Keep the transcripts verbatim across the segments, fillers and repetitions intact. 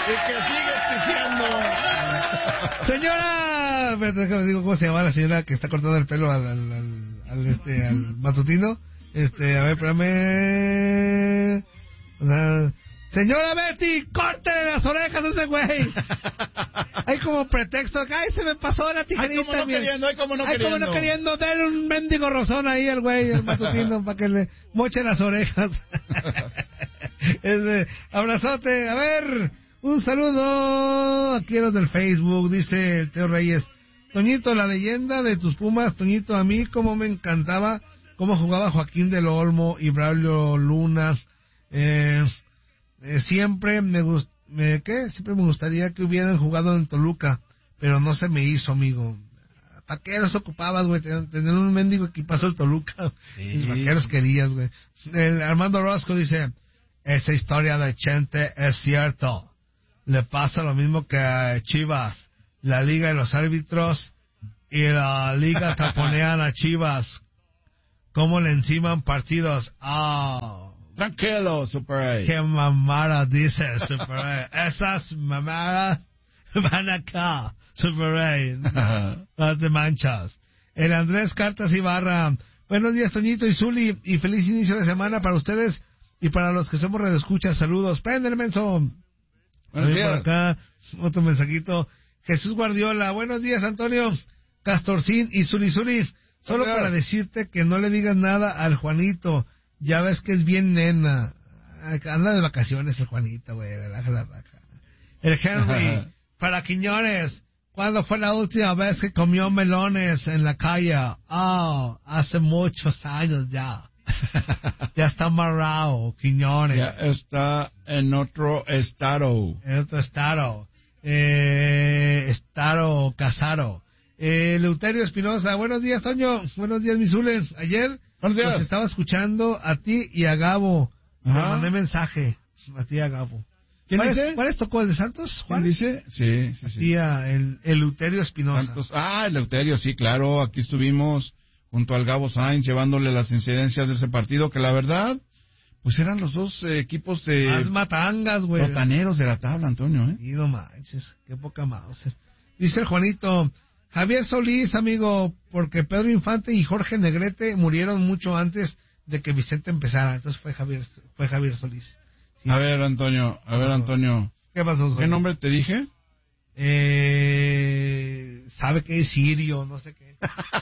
Y que sigue pisteando. Señora, déjame digo cómo se llama la señora que está cortando el pelo al, al, al, al este, al matutino. Este, a ver, espérame. Uh, señora Betty, córtele las orejas a ese güey. Hay como pretexto. Ay, se me pasó la tijerita. Ay, como no bien. queriendo, ay, como no ay, queriendo. como no queriendo. Denle un mendigo rozón ahí al güey, el matutino, para que le moche las orejas. Este, abrazote. A ver, un saludo. Aquí a los del Facebook, dice el Teo Reyes. Toñito, la leyenda de tus Pumas. Toñito, a mí como me encantaba cómo jugaba Joaquín del Olmo y Braulio Luna. Eh, eh, siempre me gust, me, ¿qué? Siempre me gustaría que hubieran jugado en Toluca, pero no se me hizo, amigo. ¿Para qué los ocupabas, güey? Tener un mendigo equipazo el Toluca. Sí. ¿Para qué los querías, güey? El Armando Orozco dice, esa historia de Chente es cierto. Le pasa lo mismo que a Chivas. La liga y los árbitros y la liga taponean a Chivas. ¿Cómo le enciman partidos? Ah... Oh. Tranquilo, Super A. Qué mamada dice Super A. Esas mamadas van acá, Super A. Las de manchas. El Andrés Cartas Ibarra. Buenos días, Toñito y Zuli, y feliz inicio de semana para ustedes y para los que somos radioescuchas. Saludos. Prende el menso. Buenos días. Por acá, otro mensajito. Jesús Guardiola. Buenos días, Antonio Castorcín y Zuli Zuli. Solo Hola. para decirte que no le digas nada al Juanito. Ya ves que es bien nena. Anda de vacaciones el Juanito, güey. Relaja la raja. El Henry. Para Quiñones. ¿Cuándo fue la última vez que comió melones en la calle? Ah, oh, hace muchos años ya. Ya está amarrado, Quiñones. Ya está en otro estado. En otro estado. Eh, estado Casaro. Eh, Leuterio Espinosa. Buenos días, Toño. Buenos días, Misules. Ayer Buenos días. los estaba escuchando a ti y a Gabo. Te mandé mensaje a ti y a Gabo. ¿Quién ¿Cuál dice? Es, ¿Cuál es tocó el de Santos? ¿Quién dice? Sí, sí, sí. Tía, el, el Leuterio Espinosa. Santos. Ah, el Leuterio, sí, claro. Aquí estuvimos junto al Gabo Sainz llevándole las incidencias de ese partido que la verdad, pues eran los dos eh, equipos de... Más matangas, güey. Botaneros de la tabla, Antonio, ¿eh? Y no manches, qué poca mouse. Dice el Juanito, Javier Solís, amigo, porque Pedro Infante y Jorge Negrete murieron mucho antes de que Vicente empezara. Entonces fue Javier, fue Javier Solís. Sí. A ver, Antonio, a ver, Antonio. ¿Qué pasó, Solís? ¿Qué nombre te dije? Eh, sabe que es Sirio, no sé qué.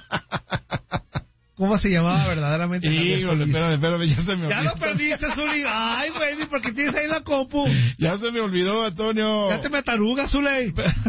¿Cómo se llamaba verdaderamente? Híjole, espérame, espérame, ya se me olvidó. Ya lo perdiste, Zuli. Ay, güey, ni porque tienes ahí la compu. Ya se me olvidó, Antonio. Ya te me tarugas, Zuley.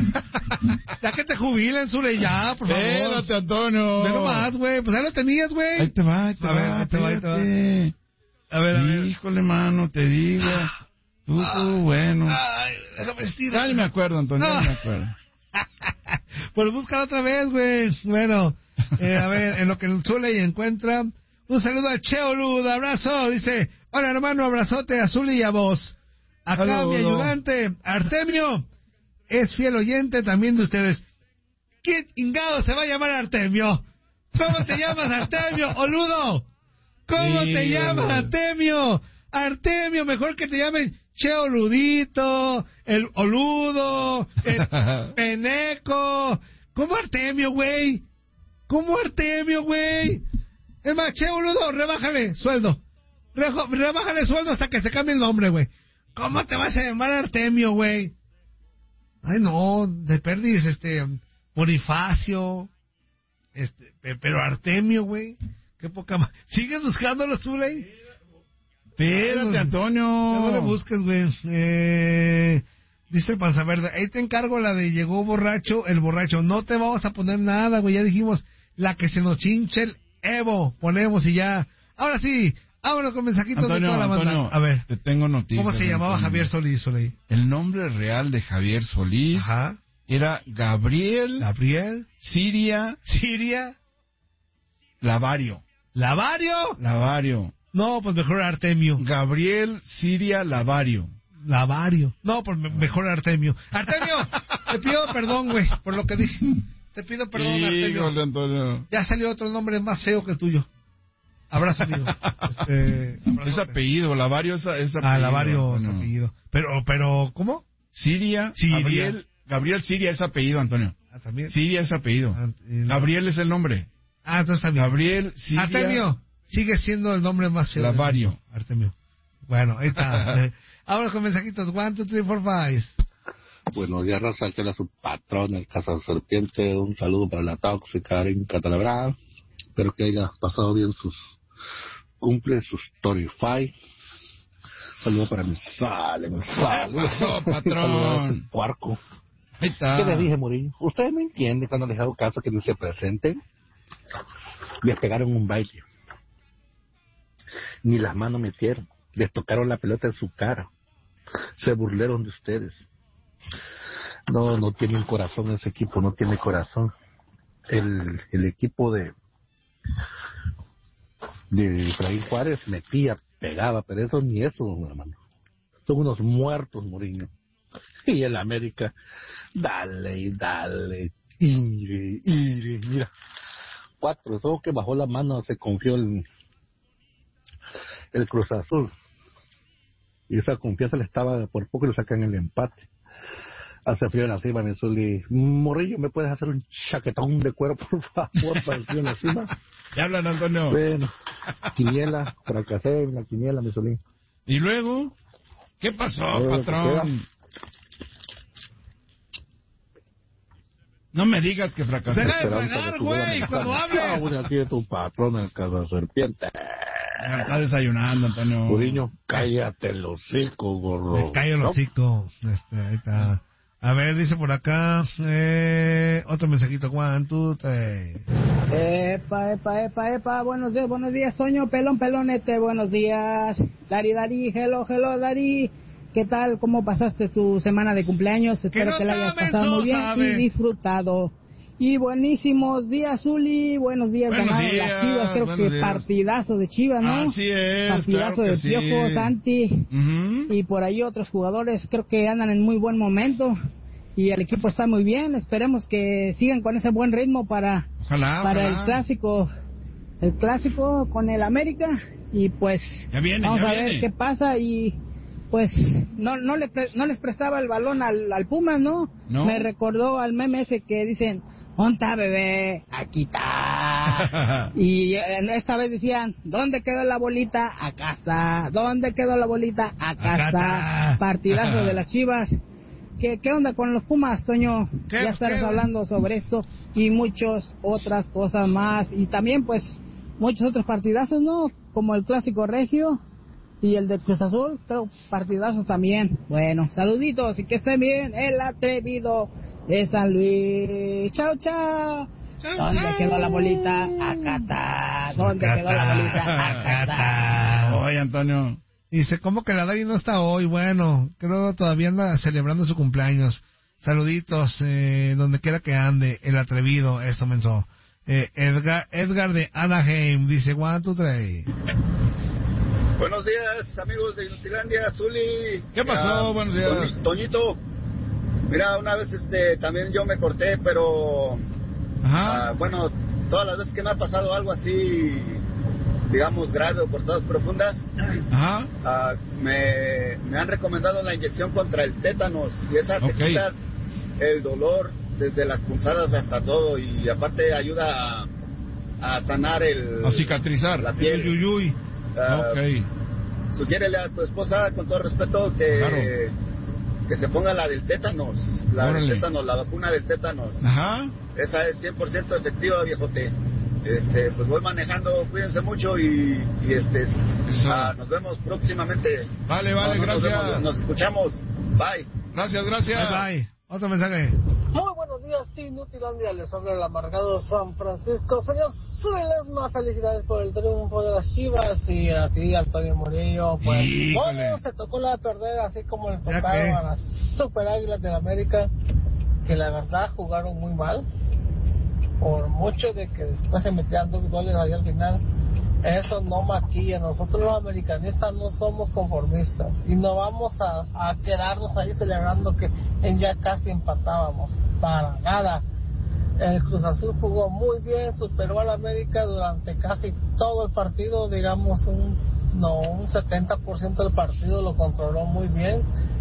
Ya que te jubilen, Zuley, ya, por favor. Espérate, Antonio. Ve nomás, güey. Pues ahí lo tenías, güey. Ahí te va, ahí te a va. Ver, ahí te va, ahí te va. A ver, a ver. Híjole, mano, te digo. Tú, tú, bueno. Ay, déjame estirar. Ya ni me acuerdo, Antonio, ya ni me acuerdo. Pues busca otra vez, güey. Bueno, eh, a ver, en lo que el Zuley encuentra. Un saludo a Cheo Lud, abrazo. Dice, hola hermano, abrazote a Zuli y a vos. Acá Saludo. mi ayudante, Artemio, es fiel oyente también de ustedes. ¿Quién chingado se va a llamar Artemio? ¿Cómo te llamas, Artemio, Oludo? ¿Cómo Sí, te llamas, Artemio? Artemio, mejor que te llamen Cheo Ludito, el Oludo, el Peneco. ¿Cómo Artemio, güey? ¿Cómo Artemio, güey? Es más, Cheo Ludo, rebájale sueldo. Rejo, rebájale sueldo hasta que se cambie el nombre, güey. ¿Cómo te vas a llamar Artemio, güey? Ay, no, de perdis, este, Bonifacio, este, pero Artemio, güey. Qué poca más. ¿Sigues buscándolo, Zuley? Espérate, Antonio. Ya no le busques, güey. Eh, dice el Panza Verde, ahí te encargo la de llegó borracho, el borracho. No te vamos a poner nada, güey. Ya dijimos, la que se nos hinche el Evo. Ponemos y ya. Ahora sí, vámonos con mensajitos Antonio, de toda la banda. Antonio, a ver, te tengo noticias. ¿cómo se llamaba Antonio. Javier Solís, Solís? El nombre real de Javier Solís Ajá. era Gabriel Gabriel. Siria Siria. Lavario. Lavario. Lavario. No, pues mejor Artemio. Gabriel Siria Lavario. Lavario. No, pues me- mejor Artemio. Artemio, te pido perdón, güey, por lo que dije. Te pido perdón, Artemio. Híjole, Antonio. Ya salió otro nombre más feo que el tuyo. Abrazo, amigo. Este, Es apellido, Lavario es, es apellido. Ah, Lavario es Antonio. apellido. Pero, pero, ¿cómo? Siria, Siria. Gabriel, Gabriel Siria es apellido, Antonio. Ah, ¿también? Siria es apellido. Ah, y no. Gabriel es el nombre. Ah, entonces también. Gabriel Siria. Artemio. Sigue siendo el nombre más feo. Lavario. Artemio. Bueno, ahí está. eh, ahora con mensajitos. One, two, three, four, five. Buenos días, raza, que era su patrón, el Casa Serpiente. Un saludo para la tóxica Arinca Talabrá. Espero que haya pasado bien sus cumple, sus Torify. Saludo para mi sale, mi sale. ¿Qué pasó, patrón? Puerco. Ahí está. ¿Qué les dije, Murillo? Ustedes me entienden cuando les hago caso que se presenten. Les pegaron un baile. Ni las manos metieron. Les tocaron la pelota en su cara. Se burlaron de ustedes. No, no tienen corazón ese equipo, no tiene corazón. El, el equipo de de Efraín Juárez metía, pegaba, pero eso ni eso, hermano. Son unos muertos, Mourinho. Y el América, dale y dale, ire, ire, mira. Cuatro, todo que bajó la mano se confió el, el Cruz Azul. Y esa confianza le estaba, por poco le sacan el empate. Hace frío en la cima, mi Zuli. Morrillo, ¿me puedes hacer un chaquetón de cuero, por favor, para el frío en la cima? ¿Qué hablan, Antonio? Bueno, quiniela, fracasé en la quiniela, mi Zuli. ¿Y luego? ¿Qué pasó, Eh, patrón? No me digas que fracasaste. Deja de Esperanza fregar, de tu güey, buena cuando amistad. hables. Ah, bueno, aquí de tu patrón, el Casa Serpiente. Está desayunando, Antonio. Mourinho, cállate el hocico, gordo. Me callo el ¿No? hocico. Este, ahí está. A ver, dice por acá, eh, otro mensajito, Juan, tú te... Epa, epa, epa, epa, buenos días, buenos días, Toño, pelón, pelonete, buenos días. Dari, Dari, hello, hello, Dari. ¿Qué tal? ¿Cómo pasaste tu semana de cumpleaños? Espero no que la hayas saben, pasado muy bien sabe. y disfrutado. Y buenísimos días, Zuli. Buenos días, Buenos ganaron días, las Chivas. Creo buenos que días. partidazo de Chivas, ¿no? Así es, Partidazo claro que de sí. Piojo, Santi. Ujú. Y por ahí otros jugadores creo que andan en muy buen momento. Y el equipo está muy bien. Esperemos que sigan con ese buen ritmo para, Ojalá, para ojalá. el clásico. El clásico con el América. Y pues Ya viene, vamos ya a ver viene. qué pasa. Y pues no no le pre- no les prestaba el balón al, al Pumas, ¿no? No. Me recordó al meme ese que dicen, "Onta, bebé, aquí está." Y en esta vez decían, ¿dónde quedó la bolita? Acá está. ¿Dónde quedó la bolita? Acá, Acá está. está. Partidazo de las Chivas. ¿Qué, ¿Qué onda con los Pumas, Toño? ¿Qué? Ya estarás ¿Qué? hablando sobre esto y muchas otras cosas más. Y también, pues, muchos otros partidazos, ¿no? Como el Clásico Regio y el de Cruz Azul, creo, partidazos también. Bueno, saluditos y que estén bien. El atrevido de San Luis. Chao, chao. ¿Dónde quedó la bolita? Acá está. ¿Dónde Acá quedó la está. bolita? Acá Acá está. está. Oye, Antonio. Dice, ¿cómo que la Dari no está hoy? Bueno, creo que todavía anda celebrando su cumpleaños. Saluditos, eh, donde quiera que ande, el atrevido, eso mensó. Eh, Edgar, Edgar de Anaheim, dice, one, two, three. Buenos días, amigos de Inutilandia, Zuli. ¿Qué pasó? Buenos días. Toñi- Toñito, mira, una vez este también yo me corté, pero Ajá. ah, bueno, todas las veces que me ha pasado algo así, digamos grave o cortadas profundas, Ajá. ah, me, me han recomendado la inyección contra el tétanos y esa te Ok. quita el dolor desde las punzadas hasta todo y aparte ayuda a, a sanar el A cicatrizar. la piel. Uy, uy, uy. Ah, Ok. Sugiérele a tu esposa, con todo respeto, que, Claro. que se ponga la del tétanos, la Órale. del tétanos, la vacuna del tétanos. Ajá. Esa es cien por ciento efectiva, viejote. Este, pues voy manejando, cuídense mucho y, y este, Eso. ah, nos vemos próximamente. Vale, vale, No, no, nos gracias. vemos, nos escuchamos. Bye. Gracias, gracias. Bye, bye. Otro mensaje. Muy buenos días, Inutilandia, les habla el amargado San Francisco. Señor Suelesma, felicidades por el triunfo de las Chivas y a ti, Antonio Murillo. Pues, Híjole. bueno, se tocó la de perder, así como le Ya tocaron que. a las Super Águilas de la América, que la verdad jugaron muy mal. Por mucho de que después se metían dos goles ahí al final, eso no maquilla. Nosotros los americanistas no somos conformistas y no vamos a, a quedarnos ahí celebrando que en ya casi empatábamos, para nada. El Cruz Azul jugó muy bien, superó al América durante casi todo el partido, digamos un no un setenta por ciento del partido lo controló muy bien.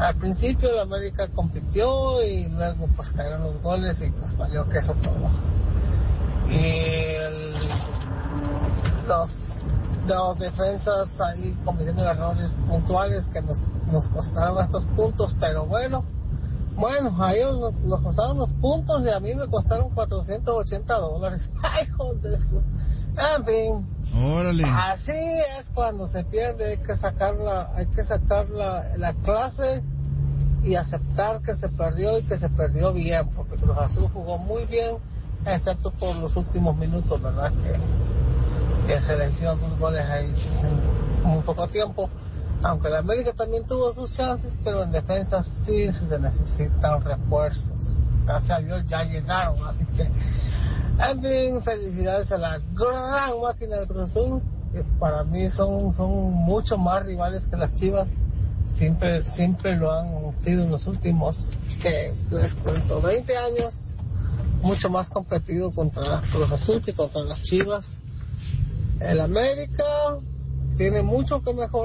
al principio la América compitió y luego pues cayeron los goles y pues valió que eso todo. Y el, los, los defensas ahí cometiendo errores puntuales que nos, nos costaron estos puntos, pero bueno, bueno, a ellos nos, nos costaron los puntos y a mí me costaron cuatrocientos ochenta dólares. ¡Ay, joder de su! En fin. Órale. Así es cuando se pierde, hay que sacar la, hay que sacar la, la clase y aceptar que se perdió y que se perdió bien, porque Cruz Azul jugó muy bien, excepto por los últimos minutos, ¿verdad? Que, que se le hicieron dos goles ahí en muy poco tiempo. Aunque la América también tuvo sus chances, pero en defensa sí se necesitan refuerzos. Gracias a Dios ya llegaron, así que, en fin, felicidades a la gran máquina de Cruz Azul, que para mí son, son mucho más rivales que las Chivas. Siempre, siempre lo han sido en los últimos, que les cuento, veinte años, mucho más competido contra Cruz Azul que contra las Chivas. El América tiene mucho que mejorar.